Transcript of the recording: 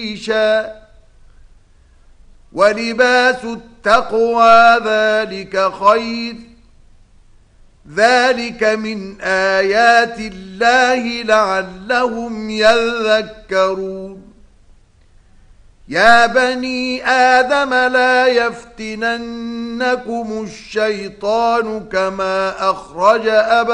ريشا ولباس التقوى ذلك خير ذلك من آيات الله لعلهم يذكرون يا بني آدم لا يفتننكم الشيطان كما أخرج